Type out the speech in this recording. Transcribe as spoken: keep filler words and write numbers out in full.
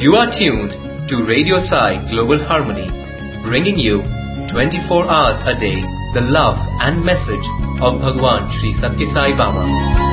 You are tuned to Radio Sai Global Harmony, bringing you twenty-four hours a day the love and message of Bhagwan Sri Satya Sai Baba.